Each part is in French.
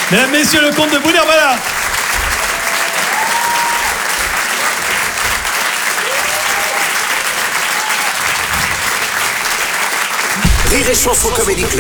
Mesdames, messieurs, le comte de Boulerbala. Rire et Chanson Comedy Club.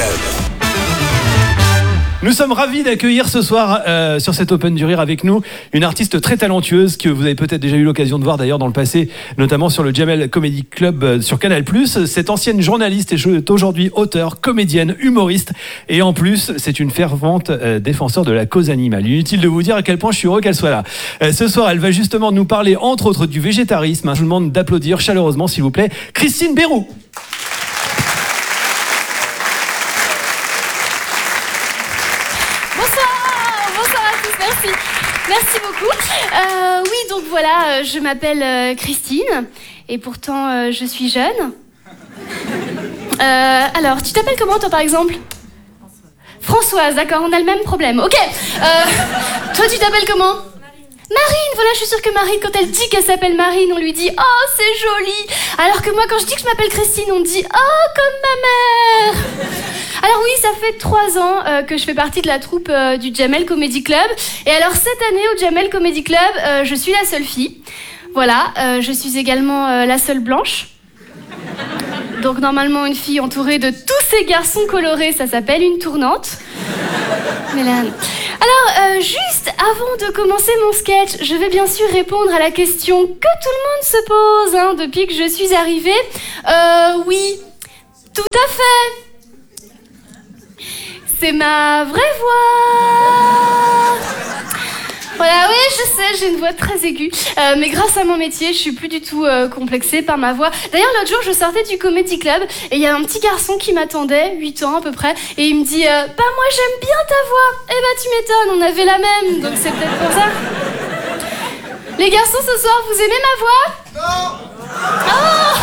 Nous sommes ravis d'accueillir ce soir sur cet Open du Rire avec nous une artiste très talentueuse que vous avez peut-être déjà eu l'occasion de voir d'ailleurs dans le passé, notamment sur le Jamel Comedy Club sur Canal+. Cette ancienne journaliste est aujourd'hui auteure, comédienne, humoriste et en plus c'est une fervente défenseur de la cause animale. Inutile de vous dire à quel point je suis heureux qu'elle soit là. Ce soir, elle va justement nous parler entre autres du végétarisme. Je vous demande d'applaudir chaleureusement s'il vous plaît Christine Béroux. Merci beaucoup. Oui, donc voilà, je m'appelle Christine et pourtant je suis jeune. Alors, tu t'appelles comment toi par exemple ? Françoise, d'accord, on a le même problème. Ok. Toi, tu t'appelles comment ? Marine, voilà, je suis sûre que Marine, quand elle dit qu'elle s'appelle Marine, on lui dit « Oh, c'est joli !» Alors que moi, quand je dis que je m'appelle Christine, on me dit « Oh, comme ma mère !» Alors oui, ça fait 3 ans que je fais partie de la troupe du Jamel Comedy Club. Et alors, cette année, au Jamel Comedy Club, je suis la seule fille. Voilà, je suis également la seule blanche. Donc normalement, une fille entourée de tous ces garçons colorés, ça s'appelle une tournante. Mais là... Alors, juste avant de commencer mon sketch, je vais bien sûr répondre à la question que tout le monde se pose depuis que je suis arrivée. Oui, tout à fait. C'est ma vraie voix. Voilà, oui, je sais, j'ai une voix très aiguë. Mais grâce à mon métier, je suis plus du tout complexée par ma voix. D'ailleurs, l'autre jour, je sortais du Comedy Club et il y a un petit garçon qui m'attendait, 8 ans à peu près, et il me dit « Bah moi, j'aime bien ta voix !» Eh bah, tu m'étonnes, on avait la même, donc c'est peut-être pour ça. Les garçons, ce soir, vous aimez ma voix ? Non. Oh.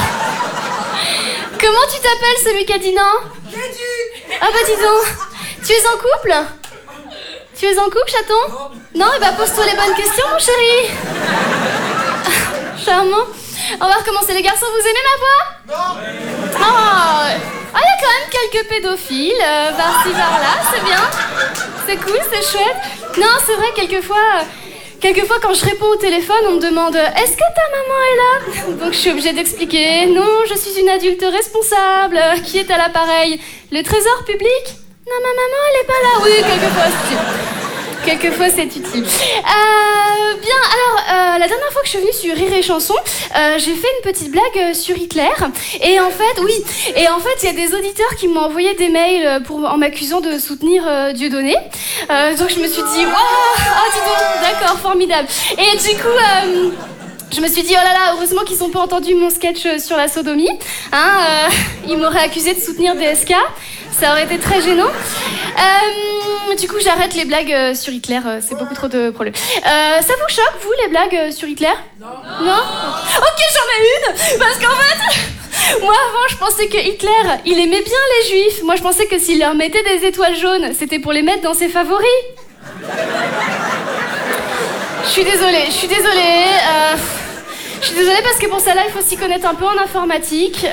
Comment tu t'appelles, celui qui a dit non ? J'ai dit. Ah bah dis donc, tu es en couple ? Tu es en couple, chaton ? Non, et bah pose-toi les bonnes questions, mon chéri. Charmant. On va recommencer, les garçons, vous aimez ma voix ? Non. Oh, il y a quand même quelques pédophiles, par-ci, par-là, c'est bien. C'est cool, c'est chouette. Non, c'est vrai, quelquefois, quand je réponds au téléphone, on me demande « Est-ce que ta maman est là ?» Donc je suis obligée d'expliquer « Non, je suis une adulte responsable. Qui est à l'appareil ? Le trésor public ? Non, ma maman, elle est pas là. » Oui, quelquefois c'est utile. Bien, alors, la dernière fois que je suis venue sur Rire et Chanson, j'ai fait une petite blague sur Hitler. Et en fait, il y a des auditeurs qui m'ont envoyé des mails en m'accusant de soutenir Dieudonné. Donc je me suis dit, waouh, dis donc, d'accord, formidable. Et du coup... je me suis dit, oh là là, heureusement qu'ils n'ont pas entendu mon sketch sur la sodomie. Ils m'auraient accusé de soutenir DSK. Ça aurait été très gênant. Du coup, j'arrête les blagues sur Hitler. C'est beaucoup trop de problèmes. Ça vous choque, vous, les blagues sur Hitler ? Non. Non ? Ok, j'en ai une. Parce qu'en fait, moi, avant, je pensais que Hitler, il aimait bien les juifs. Moi, je pensais que s'il leur mettait des étoiles jaunes, c'était pour les mettre dans ses favoris. Je suis désolée. Je suis désolée parce que pour ça là, il faut s'y connaître un peu en informatique.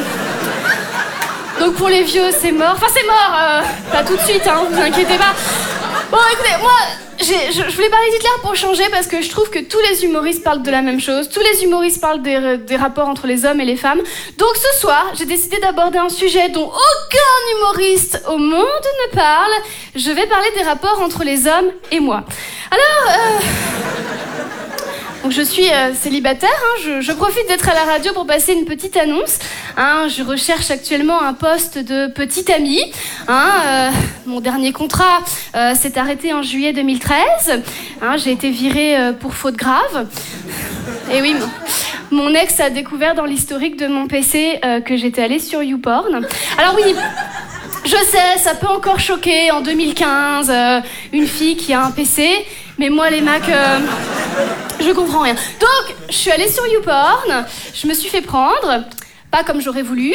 Donc pour les vieux, c'est mort. Enfin, c'est mort, pas tout de suite, vous inquiétez pas. Bon, écoutez, moi, je voulais parler d'Hitler pour changer parce que je trouve que tous les humoristes parlent de la même chose. Tous les humoristes parlent des rapports entre les hommes et les femmes. Donc ce soir, j'ai décidé d'aborder un sujet dont aucun humoriste au monde ne parle. Je vais parler des rapports entre les hommes et moi. Alors, donc je suis célibataire, je profite d'être à la radio pour passer une petite annonce. Je recherche actuellement un poste de petite amie. Mon dernier contrat s'est arrêté en juillet 2013. J'ai été virée pour faute grave. Et oui, mon ex a découvert dans l'historique de mon PC que j'étais allée sur YouPorn. Alors oui, je sais, ça peut encore choquer en 2015, une fille qui a un PC, mais moi les Macs, je comprends rien. Donc, je suis allée sur YouPorn, je me suis fait prendre, pas comme j'aurais voulu,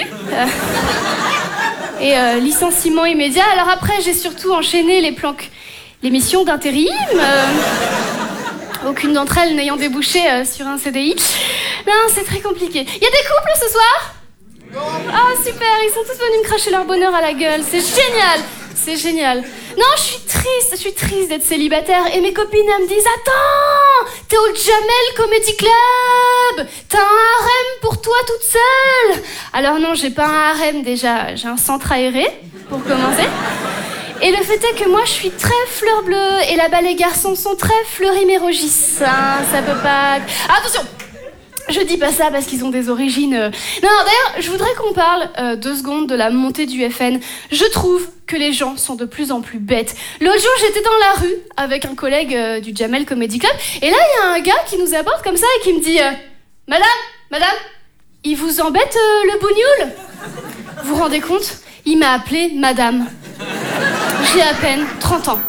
et licenciement immédiat. Alors après, j'ai surtout enchaîné les missions d'intérim, aucune d'entre elles n'ayant débouché sur un CDI. Non, c'est très compliqué. Il y a des couples ce soir ? Ah super, ils sont tous venus me cracher leur bonheur à la gueule, c'est génial. C'est génial. Non, je suis triste d'être célibataire. Et mes copines, elles me disent, attends, t'es au Jamel Comedy Club. T'as un harem pour toi toute seule. Alors non, j'ai pas un harem déjà, j'ai un centre aéré, pour commencer. Et le fait est que moi, je suis très fleur bleue. Et là-bas, les garçons sont très fleurimérogis. Hein, ça peut pas... Attention, je dis pas ça parce qu'ils ont des origines... Non, d'ailleurs, je voudrais qu'on parle 2 secondes de la montée du FN. Je trouve que les gens sont de plus en plus bêtes. L'autre jour, j'étais dans la rue avec un collègue du Jamel Comedy Club. Et là, il y a un gars qui nous aborde comme ça et qui me dit Madame, il vous embête le bougnoul ? Vous vous rendez compte ? Il m'a appelée Madame. J'ai à peine 30 ans.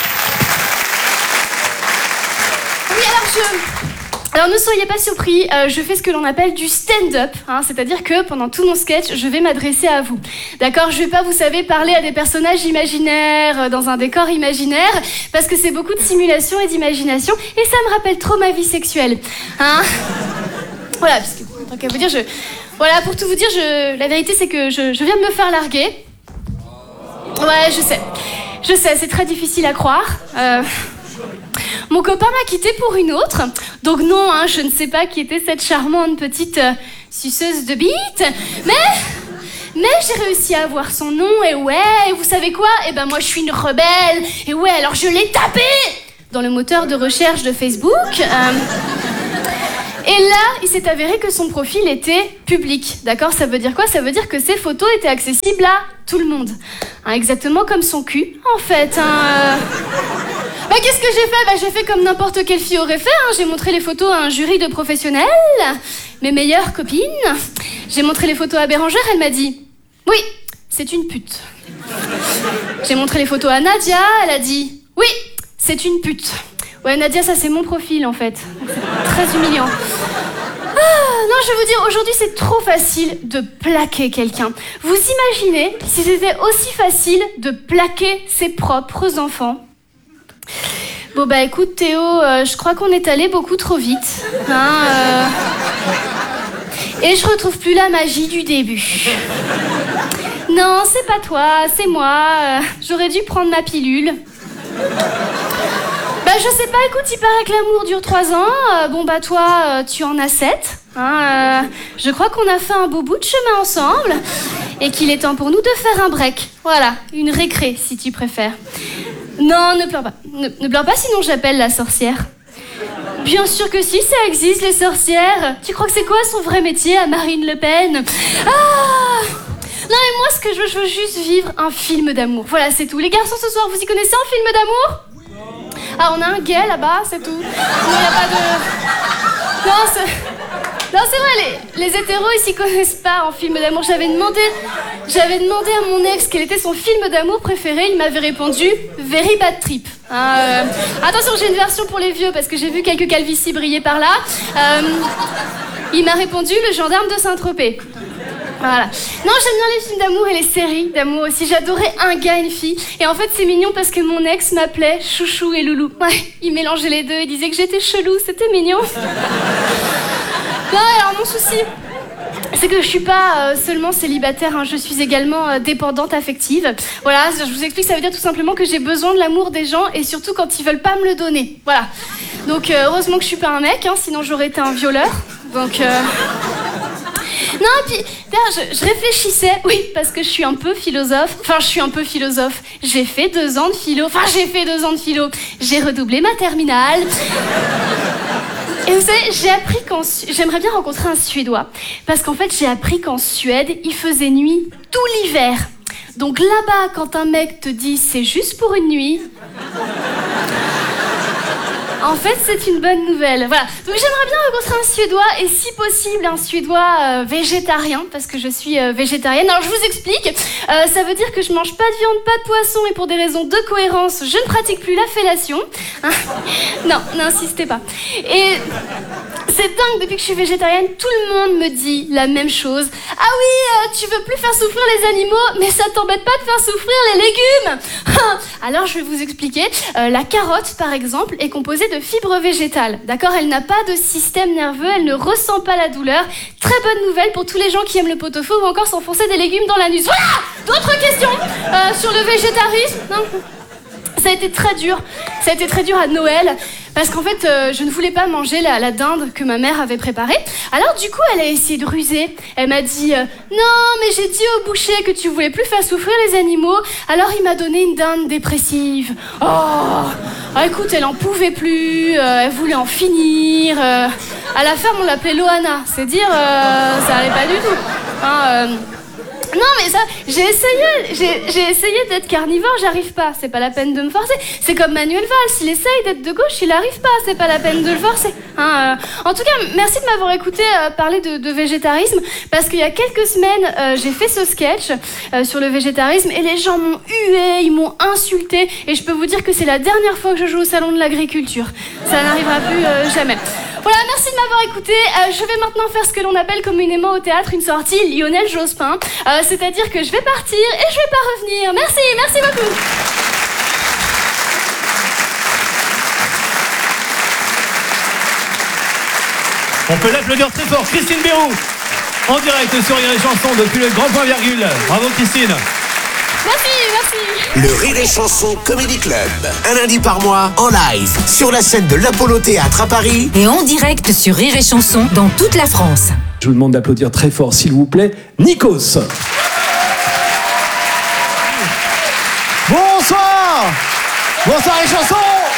Oui, alors ne soyez pas surpris, je fais ce que l'on appelle du stand-up, hein, c'est-à-dire que pendant tout mon sketch, je vais m'adresser à vous. D'accord ? Je vais pas, vous savez, parler à des personnages imaginaires, dans un décor imaginaire, parce que c'est beaucoup de simulation et d'imagination, et ça me rappelle trop ma vie sexuelle. Hein ? Voilà, puisque, tant qu'à vous dire, voilà, pour tout vous dire, la vérité c'est que je viens de me faire larguer. Ouais, je sais, c'est très difficile à croire. Mon copain m'a quittée pour une autre, donc non, hein, je ne sais pas qui était cette charmante petite suceuse de bite, mais j'ai réussi à avoir son nom, et ouais, vous savez quoi ? Eh ben moi je suis une rebelle, et ouais, alors je l'ai tapé dans le moteur de recherche de Facebook. Et là, il s'est avéré que son profil était public, d'accord ? Ça veut dire quoi ? Ça veut dire que ses photos étaient accessibles à tout le monde. Hein, exactement comme son cul, en fait. Hein, Bah, qu'est-ce que j'ai fait ? J'ai fait comme n'importe quelle fille aurait fait. Hein. J'ai montré les photos à un jury de professionnels, mes meilleures copines. J'ai montré les photos à Bérangère, elle m'a dit « Oui, c'est une pute ». J'ai montré les photos à Nadia, elle a dit « Oui, c'est une pute ». Ouais, Nadia, ça c'est mon profil en fait. C'est très humiliant. Non, je vais vous dire, aujourd'hui c'est trop facile de plaquer quelqu'un. Vous imaginez si c'était aussi facile de plaquer ses propres enfants ? Bon bah écoute Théo, je crois qu'on est allé beaucoup trop vite. Hein, Et je retrouve plus la magie du début. Non, c'est pas toi, c'est moi. J'aurais dû prendre ma pilule. Bah je sais pas, écoute, il paraît que l'amour dure 3 ans. Bon bah toi, tu en as 7. Hein, je crois qu'on a fait un beau bout de chemin ensemble. Et qu'il est temps pour nous de faire un break. Voilà, une récré si tu préfères. Non, ne pleure pas. Ne pleure pas, sinon j'appelle la sorcière. Bien sûr que si, ça existe, les sorcières. Tu crois que c'est quoi son vrai métier à Marine Le Pen ? Ah ! Non, mais moi, ce que je veux juste vivre un film d'amour. Voilà, c'est tout. Les garçons, ce soir, vous y connaissez un film d'amour ? Ah, on a un gay là-bas, c'est tout. Non, il n'y a pas de... Non, c'est vrai, les hétéros, ils s'y connaissent pas en film d'amour. J'avais demandé à mon ex quel était son film d'amour préféré. Il m'avait répondu « Very Bad Trip ». Attention, j'ai une version pour les vieux, parce que j'ai vu quelques calvities briller par là. Il m'a répondu « Le gendarme de Saint-Tropez ». Voilà. Non, j'aime bien les films d'amour et les séries d'amour aussi. J'adorais Un gars et une fille. Et en fait, c'est mignon parce que mon ex m'appelait Chouchou et Loulou. Ouais, il mélangeait les deux. Il disait que j'étais chelou. C'était mignon. Non, alors mon souci, c'est que je suis pas seulement célibataire, hein, je suis également dépendante affective. Voilà, je vous explique, ça veut dire tout simplement que j'ai besoin de l'amour des gens et surtout quand ils veulent pas me le donner. Voilà. Donc heureusement que je suis pas un mec, hein, sinon j'aurais été un violeur. Donc non, et puis, je réfléchissais, oui, parce que je suis un peu philosophe. J'ai fait 2 ans de philo. J'ai redoublé ma terminale. Et vous savez, j'ai appris j'aimerais bien rencontrer un Suédois. Parce qu'en fait, j'ai appris qu'en Suède, il faisait nuit tout l'hiver. Donc là-bas, quand un mec te dit « c'est juste pour une nuit », en fait, c'est une bonne nouvelle. Voilà. Donc j'aimerais bien rencontrer un Suédois, et si possible, un Suédois végétarien, parce que je suis végétarienne. Alors je vous explique, ça veut dire que je mange pas de viande, pas de poisson, et pour des raisons de cohérence, je ne pratique plus la fellation. Hein ? Non, n'insistez pas. Et c'est dingue, depuis que je suis végétarienne, tout le monde me dit la même chose. Ah oui, tu veux plus faire souffrir les animaux, mais ça t'embête pas de faire souffrir les légumes ? Alors je vais vous expliquer. La carotte, par exemple, est composée de fibres végétales. D'accord? Elle n'a pas de système nerveux, elle ne ressent pas la douleur. Très bonne nouvelle pour tous les gens qui aiment le pot-au-feu ou encore s'enfoncer des légumes dans l'anus. Voilà! D'autres questions sur le végétarisme? Non? Ça a été très dur. Ça a été très dur à Noël. Parce qu'en fait, je ne voulais pas manger la dinde que ma mère avait préparée. Alors du coup, elle a essayé de ruser. Elle m'a dit non, mais j'ai dit au boucher que tu voulais plus faire souffrir les animaux. Alors il m'a donné une dinde dépressive. Écoute, elle en pouvait plus. Elle voulait en finir. À la ferme, on l'appelait Loana. C'est dire, ça allait pas du tout. Non mais ça, j'ai essayé d'être carnivore, j'arrive pas, c'est pas la peine de me forcer. C'est comme Manuel Valls, il essaye d'être de gauche, il arrive pas, c'est pas la peine de le forcer. En tout cas, merci de m'avoir écouté parler de végétarisme, parce qu'il y a quelques semaines, j'ai fait ce sketch sur le végétarisme et les gens m'ont hué, ils m'ont insulté et je peux vous dire que c'est la dernière fois que je joue au salon de l'agriculture. Ça n'arrivera plus jamais. Voilà, merci de m'avoir écouté. Je vais maintenant faire ce que l'on appelle communément au théâtre une sortie Lionel Jospin. C'est-à-dire que je vais partir et je vais pas revenir. Merci beaucoup. On peut l'applaudir très fort. Christine Béroux, en direct sur Rire et Chanson depuis le Grand Point Virgule. Bravo Christine. Merci. Le Rire et Chanson Comedy Club. Un lundi par mois, en live, sur la scène de l'Apollo Théâtre à Paris. Et en direct sur Rire et Chanson dans toute la France. Je vous demande d'applaudir très fort, s'il vous plaît, Nikos. Bonsoir. Bonsoir les chansons.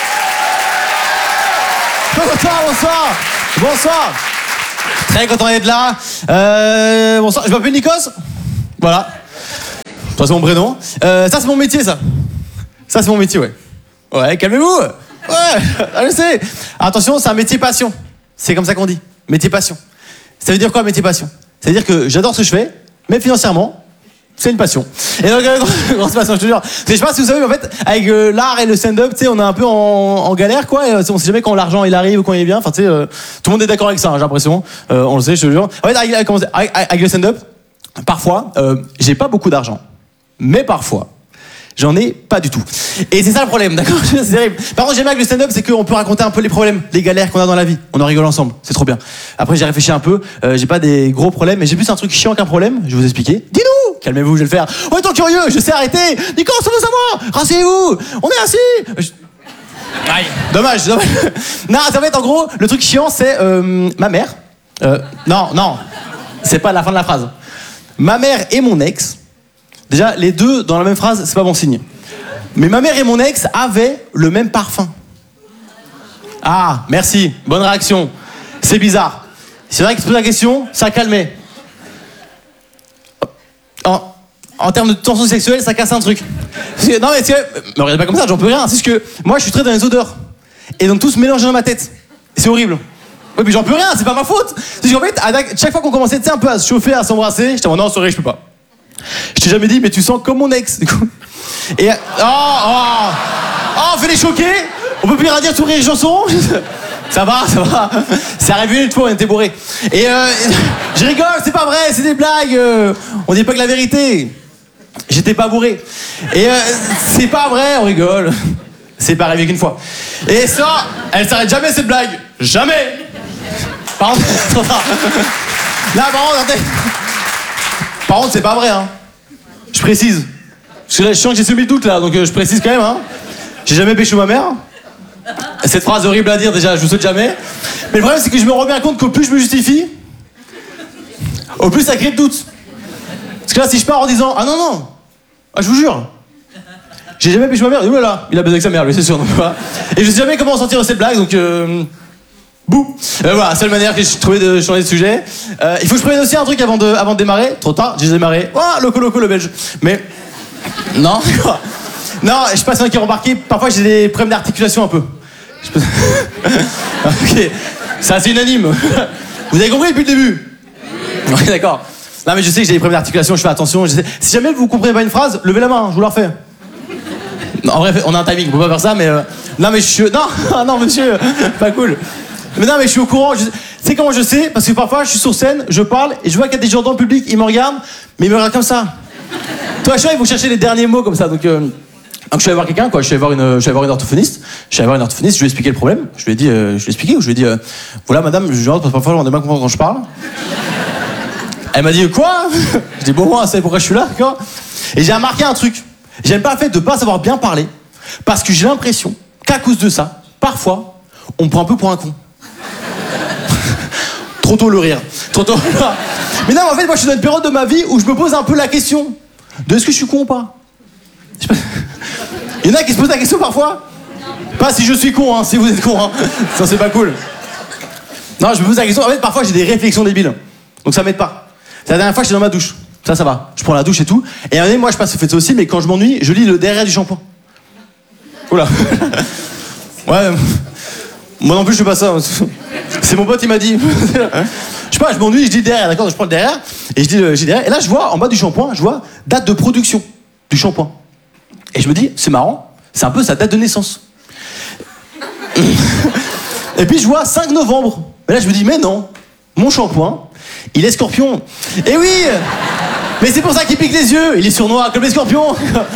Bonsoir. Très content d'être là. Bonsoir, je m'appelle Nikos. Voilà. Ça c'est mon prénom. Ça c'est mon métier, ça. Ça c'est mon métier, ouais. Ouais, calmez-vous. Ouais, je sais. Attention, c'est un métier passion. C'est comme ça qu'on dit. Métier passion. Ça veut dire quoi, métier passion? Ça veut dire que j'adore ce que je fais, mais financièrement, c'est une passion. Et donc, grosse passion, je te jure. Parce que je sais pas si vous savez, mais en fait, avec l'art et le stand-up, tu sais, on est un peu en galère, quoi. Et on sait jamais quand l'argent il arrive ou quand il vient. Enfin, tu sais, tout le monde est d'accord avec ça, hein, j'ai l'impression. On le sait, je te jure. En fait, avec le stand-up, parfois, j'ai pas beaucoup d'argent. Mais parfois, j'en ai pas du tout. Et c'est ça le problème, d'accord? C'est terrible. Par contre, j'aime bien avec le stand-up, c'est qu'on peut raconter un peu les problèmes, les galères qu'on a dans la vie. On en rigole ensemble, c'est trop bien. Après, j'ai réfléchi un peu, j'ai pas des gros problèmes, mais j'ai plus un truc chiant qu'un problème. Je vais vous expliquer. Dis-nous! Calmez-vous, je vais le faire. Oh, étant curieux, je sais arrêter! Nico, ça vous à moi! Rasseyez-vous! On est assis! Aïe, dommage. Non, ça va être en gros, le truc chiant, c'est ma mère. Non, c'est pas la fin de la phrase. Ma mère et mon ex. Déjà, les deux dans la même phrase, c'est pas bon signe. Mais ma mère et mon ex avaient le même parfum. Ah, merci, bonne réaction. C'est bizarre. C'est vrai qu'il se pose la question, ça calmait. En termes de tension sexuelle, ça casse un truc. Non mais me regardez pas comme ça, j'en peux rien. C'est juste que moi, je suis très dans les odeurs. Et donc tout se mélange dans ma tête. Et c'est horrible. Ouais, mais j'en peux rien, c'est pas ma faute. C'est qu'en fait, chaque fois qu'on commençait un peu à se chauffer, à s'embrasser, j'étais en non, sorry, je peux pas. Je t'ai jamais dit, mais tu sens comme mon ex, du coup. Et on fait les choquer. On peut plus rien dire sur Rire et Chanson. Ça va. C'est arrivé une fois, on était bourrés. Et je rigole, c'est pas vrai, c'est des blagues. On dit pas que la vérité. J'étais pas bourré. Et c'est pas vrai, on rigole. C'est pas arrivé qu'une fois. Et ça, elle s'arrête jamais cette blague. Jamais. Par contre, là, par contre, c'est pas vrai, hein. Je précise. Parce que là, je sens que j'ai semé le doute, là, donc je précise quand même, hein. J'ai jamais pécho ma mère. Cette phrase horrible à dire, déjà, je vous souhaite jamais. Mais le problème, c'est que je me rends bien compte qu'au plus je me justifie, au plus ça crée de doute. Parce que là, si je pars en disant, ah non, je vous jure, j'ai jamais pécho ma mère, et voilà, il a baisé avec sa mère, lui, c'est sûr, donc voilà. Et je sais jamais comment sortir de cette blague, donc bouh. Voilà, seule manière que j'ai trouvé de changer de sujet. Il faut que je prévienne aussi un truc avant de démarrer. Trop tard, j'ai démarré. Oh, loco le belge. Mais non, quoi. Non, je sais pas si vous avez remarqué, parfois j'ai des problèmes d'articulation un peu. Ok, c'est assez unanime. Vous avez compris depuis le début? Ok, d'accord. Non mais je sais que j'ai des problèmes d'articulation, je fais attention. Si jamais vous comprenez pas une phrase, levez la main, je vous la refais. Non, en vrai, on a un timing, on peut pas faire ça, mais non mais je suis... Non monsieur, pas cool. Mais non mais je suis au courant, tu sais comment je sais? Parce que parfois je suis sur scène, je parle et je vois qu'il y a des gens dans le public, ils me regardent, mais ils me regardent comme ça. Toi, je sais, ils vont chercher les derniers mots comme ça, donc Donc je suis allé voir quelqu'un, quoi. Je suis allé voir une orthophoniste. Je lui ai expliqué le problème. Je lui ai dit, voilà madame, je parfois on est bien comprendre quand je parle. Elle m'a dit quoi? Je dis bon, moi, c'est pourquoi je suis là, d'accord. Et j'ai remarqué un truc. J'aime pas le fait de pas savoir bien parler, parce que j'ai l'impression qu'à cause de ça, parfois, on me prend un peu pour un con. Trop tôt le rire. Trop tôt. Mais non, en fait, moi, je suis dans une période de ma vie où je me pose un peu la question de est-ce que je suis con ou pas? Il y en a qui se posent la question parfois? Pas si je suis con, hein, si vous êtes con, hein. Ça, c'est pas cool. Non, je me pose la question. En fait, parfois, j'ai des réflexions débiles. Donc, ça m'aide pas. C'est la dernière fois que j'étais dans ma douche. Ça va. Je prends la douche et tout. Et à un moment, moi, je passe, faites ça aussi, mais quand je m'ennuie, je lis le derrière du shampoing. Oula. Ouais. Moi non plus, je fais pas ça. C'est mon pote, il m'a dit. Je sais pas, je m'ennuie, je dis derrière, d'accord? Je prends le derrière, et je dis derrière. Et là, je vois, en bas du shampoing, je vois date de production du shampoing. Et je me dis, c'est marrant, c'est un peu sa date de naissance. Et puis, je vois 5 novembre. Mais là, je me dis, mais non, mon shampoing, il est scorpion. Et oui! Mais c'est pour ça qu'il pique les yeux, il est surnois comme les scorpions.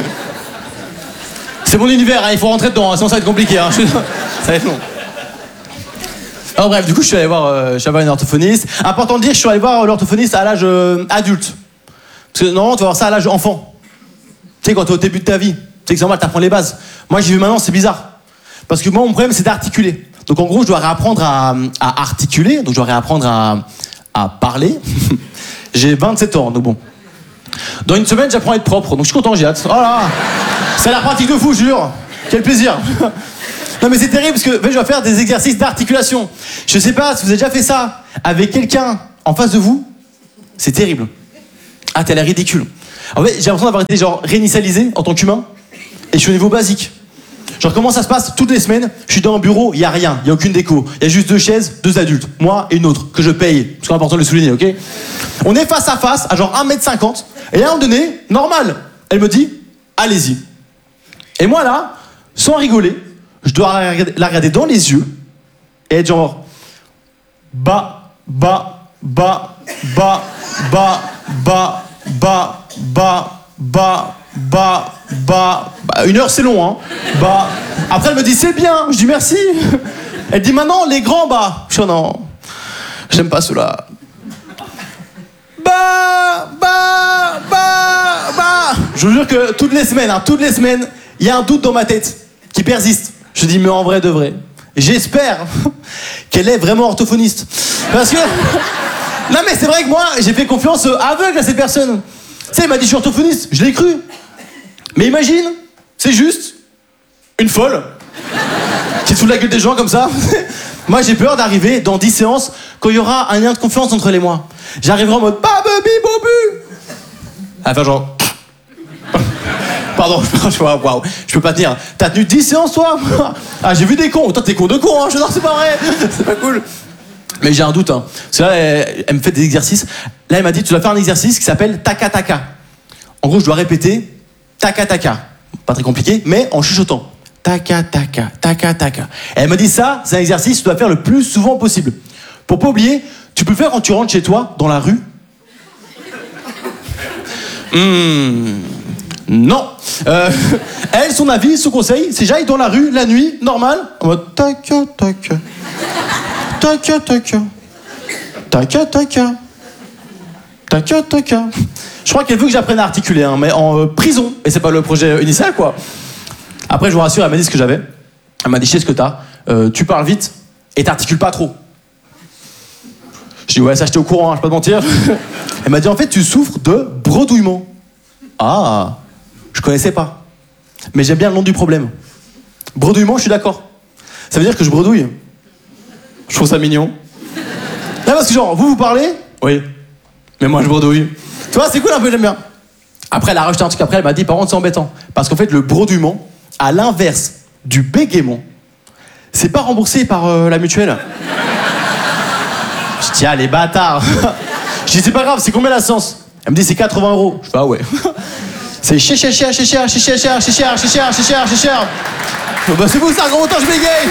C'est mon univers, hein, il faut rentrer dedans, hein, sinon ça va être compliqué. Hein. Ça va être long. Alors bref, du coup, je suis allé voir une orthophoniste. Important de dire, je suis allé voir l'orthophoniste à l'âge adulte. Parce que normalement, tu vas voir ça à l'âge enfant. Tu sais, quand t'es au début de ta vie. Tu sais que c'est normal, t'apprends les bases. Moi, j'y vais maintenant, c'est bizarre. Parce que moi, mon problème, c'est d'articuler. Donc en gros, je dois réapprendre à articuler. Donc je dois réapprendre à parler. J'ai 27 ans, donc bon. Dans une semaine, j'apprends à être propre. Donc je suis content, j'ai hâte. Oh là, c'est la pratique de fou, je jure. Quel plaisir. Non mais c'est terrible parce que je dois faire des exercices d'articulation. Je sais pas si vous avez déjà fait ça avec quelqu'un en face de vous. C'est terrible. Ah, t'as l'air ridicule. En fait, j'ai l'impression d'avoir été genre réinitialisé en tant qu'humain. Et je suis au niveau basique. Genre comment ça se passe toutes les semaines? Je suis dans un bureau, il y a rien, il y a aucune déco. Il y a juste 2 chaises, 2 adultes. Moi et une autre, que je paye. Parce que c'est important de le souligner, ok? On est face à face, à genre 1m50. Et à un moment donné, normal. Elle me dit, allez-y. Et moi là, sans rigoler, je dois la regarder dans les yeux et être genre ba ba ba ba ba ba ba ba ba ba ba. 1 heure c'est long, hein. Bah. Après elle me dit c'est bien, je dis merci. Elle dit maintenant les grands bas. Je dis non, j'aime pas cela. Bah bah bah bah. Je vous jure que toutes les semaines, il y a un doute dans ma tête qui persiste. Je dis mais en vrai de vrai, j'espère qu'elle est vraiment orthophoniste. Parce que non mais c'est vrai que moi j'ai fait confiance aveugle à cette personne. Tu sais, elle m'a dit je suis orthophoniste, je l'ai cru. Mais imagine, c'est juste une folle qui se fout de la gueule des gens comme ça. Moi j'ai peur d'arriver dans 10 séances quand il y aura un lien de confiance entre elle et moi. J'arriverai en mode babubi bobu. Enfin genre pardon, waouh, je peux pas tenir. T'as tenu 10 séances toi? Ah j'ai vu des cons, toi t'es con de con, hein. Je dis non c'est pas vrai, c'est pas cool. Mais j'ai un doute, hein. Parce que là elle me fait des exercices. Là elle m'a dit tu dois faire un exercice qui s'appelle taka taka. En gros je dois répéter taka taka. Pas très compliqué, mais en chuchotant. Taka taka, taka taka. Et elle m'a dit ça, c'est un exercice que tu dois faire le plus souvent possible. Pour pas oublier, tu peux le faire quand tu rentres chez toi, dans la rue. Non. Elle, son avis, son conseil, c'est j'aille dans la rue la nuit, normal, en mode taka taka. Taka taka. Taka taka. Taka taka. Je crois qu'elle veut que j'apprenne à articuler, hein, mais en prison. Et c'est pas le projet initial, quoi. Après, je vous rassure, elle m'a dit ce que j'avais. Elle m'a dit, je sais ce que t'as. Tu parles vite et t'articules pas trop. Je dis, ouais, ça, j'étais au courant, hein, je vais pas te mentir. Elle m'a dit, en fait, tu souffres de bredouillement. Ah, je connaissais pas. Mais j'aime bien le nom du problème. Bredouillement, je suis d'accord. Ça veut dire que je bredouille. Je trouve ça mignon. Là, parce que genre, vous parlez? Oui. Mais moi, je bredouille. Tu vois, c'est cool un peu, j'aime bien. Après, elle a rajouté un truc après, elle m'a dit, par contre, c'est embêtant. Parce qu'en fait, le bredouillement, à l'inverse du bégaiement, c'est pas remboursé par la mutuelle. Je dis, ah, les bâtards. Je dis, c'est pas grave, c'est combien la séance? Elle me dit, c'est 80 €. Je fais, ah ouais. C'est cher. Bah, c'est vous, ça, gros, autant je bégaye.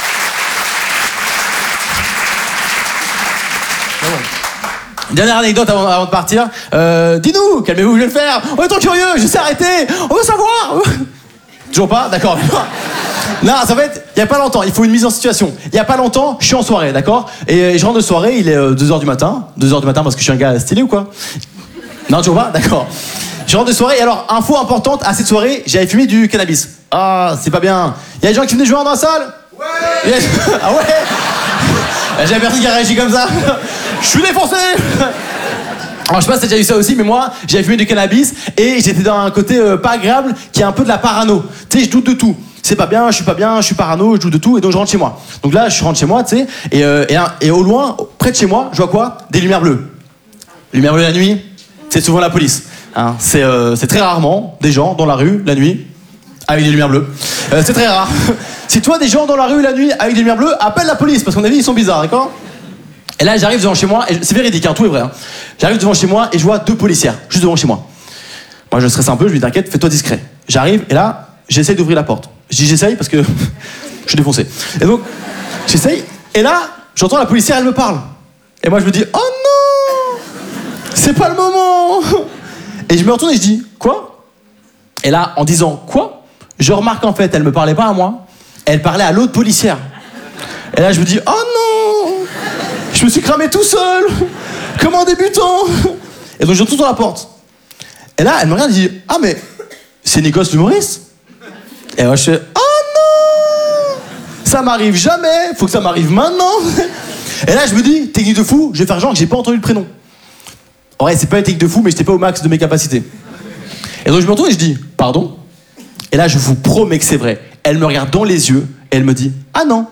Dernière anecdote avant de partir. Dis-nous, calmez-vous, je vais le faire. On est trop curieux, je sais arrêter. On veut savoir. Toujours pas? D'accord. Non, ça va être, il y a pas longtemps, il faut une mise en situation. Il y a pas longtemps, je suis en soirée, d'accord? Et je rentre de soirée, il est 2h du matin. 2h du matin parce que je suis un gars stylé ou quoi? Non, toujours pas? D'accord. Je rentre de soirée, et alors, info importante, à cette soirée, j'avais fumé du cannabis. Ah, c'est pas bien. Il y a des gens qui venaient jouer dans la salle? Ouais. Ah ouais? J'avais personne qui a réagi comme ça. Je suis défoncé. Alors je sais pas si t'as déjà eu ça aussi, mais moi j'avais fumé du cannabis et j'étais dans un côté pas agréable qui est un peu de la parano. Tu sais, je doute de tout. C'est pas bien, je suis parano, je doute de tout et donc je rentre chez moi. Donc là je rentre chez moi, tu sais, et au loin, près de chez moi, je vois quoi? Des lumières bleues. Les lumières bleues la nuit, c'est souvent la police. Hein. C'est très rarement des gens dans la rue la nuit avec des lumières bleues. C'est très rare. Si toi des gens dans la rue la nuit avec des lumières bleues, appelle la police parce qu'à mon avis ils sont bizarres, d'accord? Et là, j'arrive devant chez moi, et c'est véridique, hein, tout est vrai. Hein. J'arrive devant chez moi et je vois 2 policières, juste devant chez moi. Moi, je stresse un peu, je lui dis t'inquiète, fais-toi discret. J'arrive et là, j'essaye d'ouvrir la porte. Je dis j'essaye parce que je suis défoncé. Et donc, j'essaye, et là, j'entends la policière, elle me parle. Et moi, je me dis oh non, c'est pas le moment. Et je me retourne et je dis quoi? Et là, en disant quoi, je remarque en fait, elle me parlait pas à moi, elle parlait à l'autre policière. Et là, je me dis oh non. Je me suis cramé tout seul, comme un débutant. Et donc je retourne sur la porte. Et là, elle me regarde et dit ah mais c'est Nikos l'humoriste. Et moi je fais oh non, ça m'arrive jamais, faut que ça m'arrive maintenant. Et là je me dis technique de fou, je vais faire genre que j'ai pas entendu le prénom. Ouais, c'est pas une technique de fou, mais j'étais pas au max de mes capacités. Et donc je me retourne et je dis pardon. Et là je vous promets que c'est vrai. Elle me regarde dans les yeux et elle me dit ah non.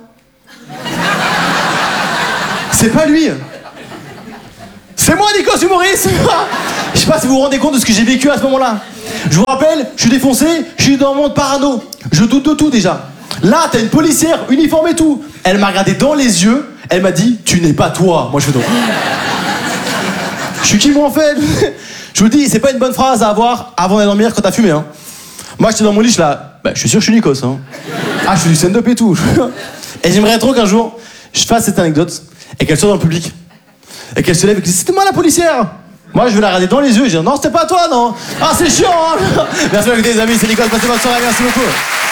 C'est pas lui. C'est moi, Nikos humoriste. Je sais pas si vous vous rendez compte de ce que j'ai vécu à ce moment-là. Je vous rappelle, je suis défoncé, je suis dans un monde parano. Je doute de tout déjà. Là, t'as une policière, uniforme et tout. Elle m'a regardé dans les yeux, elle m'a dit tu n'es pas toi. Moi je fais donc. Je suis qui moi en fait? Je vous dis, c'est pas une bonne phrase à avoir avant d'aller dormir quand t'as fumé. Hein. Moi j'étais dans mon lit, je suis là, bah, je suis sûr que je suis Nikos. Hein. Ah, je suis du stand-up et tout. Et j'aimerais trop qu'un jour, je fasse cette anecdote. Et qu'elle soit dans le public. Et qu'elle se lève et qu'elle dise c'était moi la policière. Moi je vais la regarder dans les yeux et je dis non c'était pas toi non. Ah c'est chiant hein. Merci beaucoup les amis, c'est Nikos, passez bonne soirée, merci beaucoup.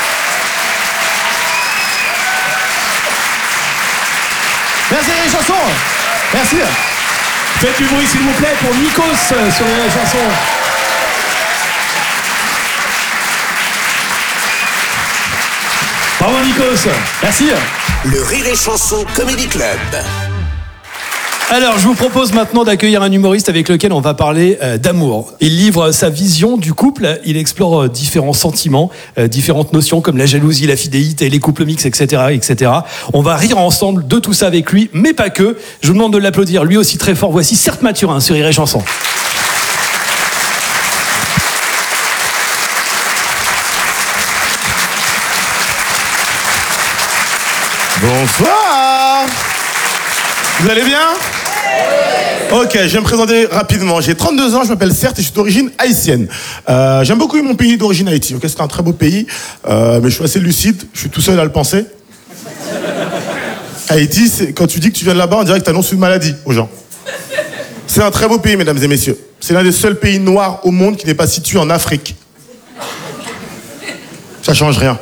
Merci les chansons. Merci. Faites du bruit s'il vous plaît pour Nikos sur les chansons. Bravo Nikos. Merci. Le Rire et Chanson Comedy Club. Alors, je vous propose maintenant d'accueillir un humoriste avec lequel on va parler d'amour. Il livre sa vision du couple, il explore différents sentiments, différentes notions comme la jalousie, la fidélité, les couples mixtes, etc., etc. On va rire ensemble de tout ça avec lui, mais pas que. Je vous demande de l'applaudir, lui aussi très fort. Voici Certes Mathurin sur Rire et Chanson. Bonsoir. Vous allez bien? Ok, je vais me présenter rapidement. J'ai 32 ans, je m'appelle Certes et je suis d'origine haïtienne. J'aime beaucoup mon pays d'origine, Haïti. Ok, c'est un très beau pays, mais je suis assez lucide, je suis tout seul à le penser. Haïti, c'est, quand tu dis que tu viens de là-bas, on dirait que tu annonces une maladie aux gens. C'est un très beau pays, mesdames et messieurs. C'est l'un des seuls pays noirs au monde qui n'est pas situé en Afrique. Ça change rien.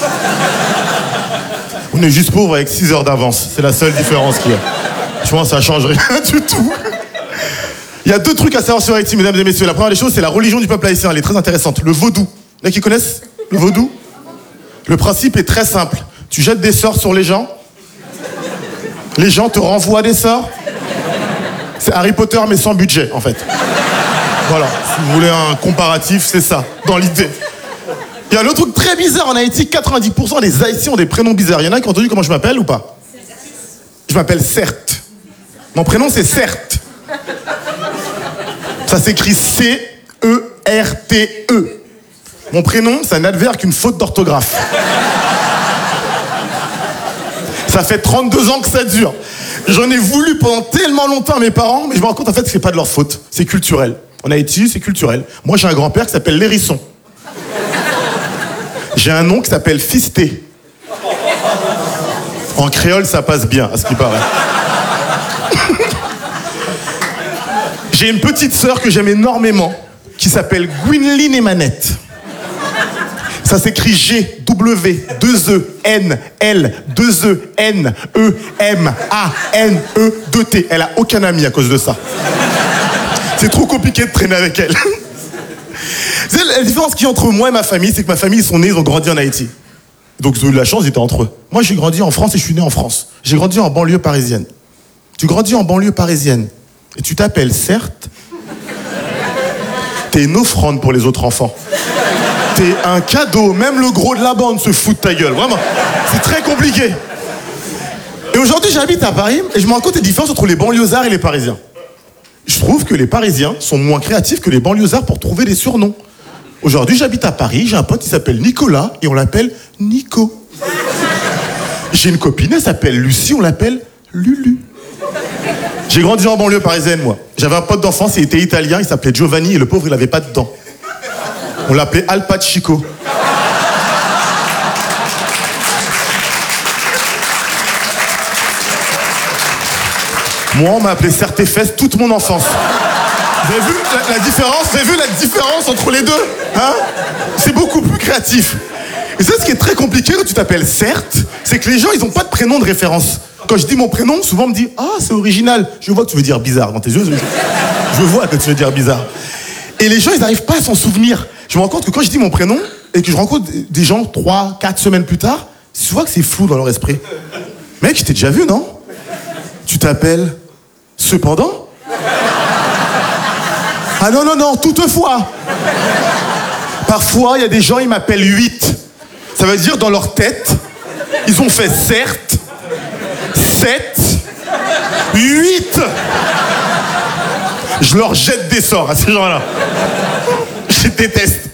On est juste pauvre avec 6 heures d'avance. C'est la seule différence qu'il y a. Je pense que ça change rien du tout. Il y a 2 trucs à savoir sur Haïti, mesdames et messieurs. La première des choses, c'est la religion du peuple haïtien. Elle est très intéressante. Le vaudou. Il y en a qui connaissent le vaudou? Le principe est très simple. Tu jettes des sorts sur les gens te renvoient des sorts. C'est Harry Potter, mais sans budget, en fait. Voilà. Si vous voulez un comparatif, c'est ça, dans l'idée. Il y a un autre truc très bizarre en Haïti. 90% des Haïtiens ont des prénoms bizarres. Il y en a qui ont entendu comment je m'appelle ou pas? Je m'appelle Certes. Mon prénom, c'est Certes. Ça s'écrit C-E-R-T-E. Mon prénom, c'est un adverbe qu'une faute d'orthographe. Ça fait 32 ans que ça dure. J'en ai voulu pendant tellement longtemps à mes parents, mais je me rends compte en fait que c'est pas de leur faute. C'est culturel. En Haïti, c'est culturel. Moi, j'ai un grand-père qui s'appelle L'Hérisson. J'ai un nom qui s'appelle Fisté. En créole, ça passe bien, à ce qui paraît. J'ai une petite sœur que j'aime énormément, qui s'appelle Gwynline Emanette. Ça s'écrit G, W, 2 E, N, L, 2 E, N, E, M, A, N, E, 2 T. Elle a aucun ami à cause de ça. C'est trop compliqué de traîner avec elle. La différence qu'il y a entre moi et ma famille, c'est que ma famille, ils sont nés, ils ont grandi en Haïti. Donc ils ont eu la chance, ils étaient entre eux. Moi, j'ai grandi en France et je suis né en France. J'ai grandi en banlieue parisienne. Tu grandis en banlieue parisienne et tu t'appelles, certes, t'es une offrande pour les autres enfants. T'es un cadeau, même le gros de la bande se fout de ta gueule, vraiment. C'est très compliqué. Et aujourd'hui, j'habite à Paris et je me rends compte des différences entre les banlieusards et les Parisiens. Je trouve que les Parisiens sont moins créatifs que les banlieusards pour trouver des surnoms. Aujourd'hui, j'habite à Paris, j'ai un pote qui s'appelle Nicolas et on l'appelle Nico. J'ai une copine, elle s'appelle Lucie, on l'appelle Lulu. J'ai grandi en banlieue parisienne, moi. J'avais un pote d'enfance, il était italien, il s'appelait Giovanni et le pauvre, il avait pas de dents. On l'appelait Al Pacino. Moi, on m'a appelé Serre-tes-fesses toute mon enfance. Vous avez vu la différence? Vous avez vu la différence entre les deux? Hein? C'est beaucoup plus créatif. Et ça, ce qui est très compliqué quand tu t'appelles Certes, c'est que les gens, ils n'ont pas de prénom de référence. Quand je dis mon prénom, souvent on me dit « Ah, c'est original ». Je vois que tu veux dire bizarre dans tes yeux. Je vois que tu veux dire bizarre. Et les gens, ils n'arrivent pas à s'en souvenir. Je me rends compte que quand je dis mon prénom et que je rencontre des gens 3, 4 semaines plus tard, je vois que c'est flou dans leur esprit. Mec, je t'ai déjà vu, non? Tu t'appelles Cependant? Ah non, non, non, toutefois. Parfois, il y a des gens, ils m'appellent 8. Ça veut dire dans leur tête, ils ont fait certes, 7, 8. Je leur jette des sorts à ces gens-là. Je déteste.